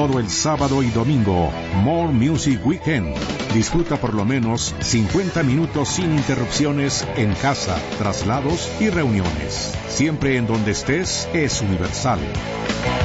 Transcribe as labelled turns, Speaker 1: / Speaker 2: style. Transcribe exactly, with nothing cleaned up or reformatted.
Speaker 1: todo el sábado y domingo. More Music Weekend. Disfruta por lo menos cincuenta minutos sin interrupciones en casa, traslados y reuniones. Siempre en donde estés es Universal.